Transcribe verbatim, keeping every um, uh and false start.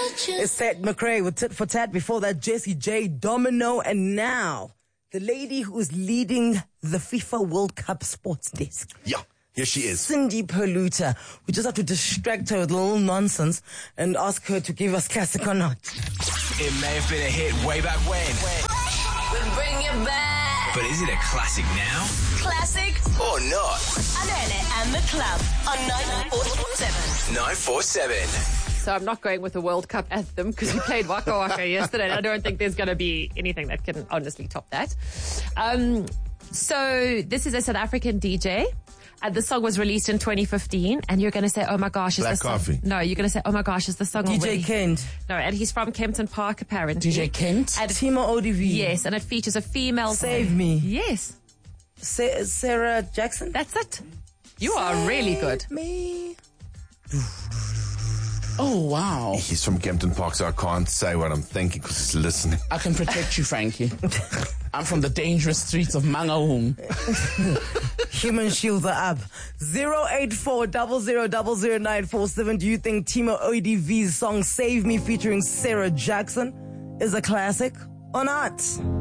It's Ted McRae with Tit for Tat. Before that, Jessie J, Domino, and now the lady who is leading the FIFA World Cup sports desk. Yeah, here she is. Cindy Perluta. We just have to distract her with a little nonsense and ask her to give us classic or not. It may have been a hit way back when. We bring it back. But is it a classic now? Classic Or not? Anele and the Club on nine four seven. nine four seven. So I'm not going with the World Cup anthem because we played Waka Waka yesterday, and I don't think there's going to be anything that can honestly top that. Um, so this is a South African D J. And the song was released in twenty fifteen, and you're going to say, oh my gosh, is Black this song? Coffee. No, you're going to say, oh my gosh, is the song D J already? Kent. No, and he's from Kempton Park, apparently. D J Kent? And Timo O D V. yes, and it features a female. Save Me. Yes, Sa- Sarah Jackson. that's it. You are really good. Me. Oh, wow. He's from Kempton Park, so I can't say what I'm thinking because he's listening. I can protect you, Frankie. I'm from the dangerous streets of Mangaung. Human shields are up. zero eight four zero zero zero zero nine four seven. Do you think Timo O D V's song Save Me featuring Sarah Jackson is a classic or not?